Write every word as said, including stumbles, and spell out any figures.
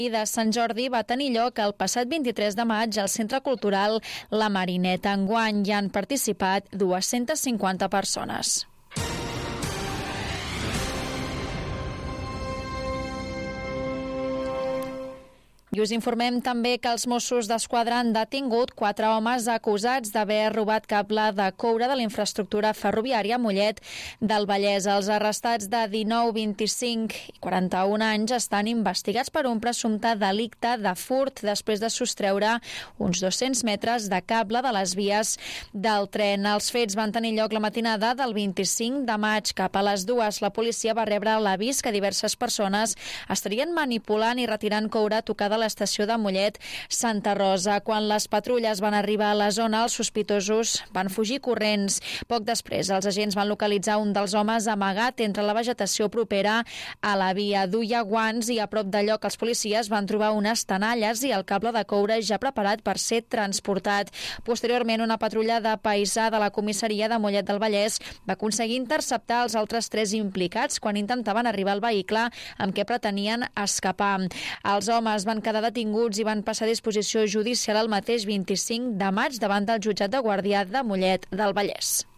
de Sant Jordi va tenir lloc el passat vint-i-tres de maig al Centre Cultural La Marineta. Enguany hi han participat dues-centes cinquanta persones. I us informem també que els Mossos d'Esquadra han detingut quatre homes acusats d'haver robat cable de coure de la infraestructura ferroviària a Mollet del Vallès. Els arrestats de dinou, vint-i-cinc i quaranta-un anys estan investigats per un presumpte delicte de furt després de sostreure uns dos-cents metres de cable de les vies del tren. Els fets van tenir lloc la matinada del vint-i-cinc de maig. Cap a les dues, la policia va rebre l'avís que diverses persones estarien manipulant i retirant coure tocada a l'estació de Mollet Santa Rosa. Quan les patrulles van arribar a la zona, els sospitosos van fugir corrents. Poc després, els agents van localitzar un dels homes amagat entre la vegetació propera a la via. Duia guants i a prop del lloc els policies van trobar unes tenalles i el cable de coure ja preparat per ser transportat. Posteriorment, una patrulla de paisà de la comissaria de Mollet del Vallès va aconseguir interceptar els altres tres implicats quan intentaven arribar al vehicle amb què pretenien escapar. Els homes van quedar detinguts i van passar a disposició judicial el mateix vint-i-cinc de maig davant del jutjat de guàrdia de Mollet del Vallès.